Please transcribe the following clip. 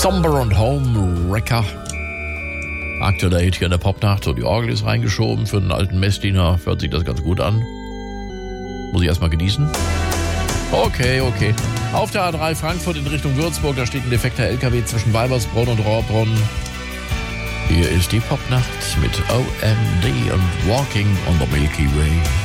Somber und Homewrecker. Aktueller Hit hier in der Popnacht. So, die Orgel ist reingeschoben. Für einen alten Messdiener hört sich das ganz gut an. Muss ich erstmal genießen. Okay. Auf der A3 Frankfurt in Richtung Würzburg, da steht ein defekter LKW zwischen Weibersbronn und Rohrbrunn. Hier ist die Popnacht mit OMD und Walking on the Milky Way.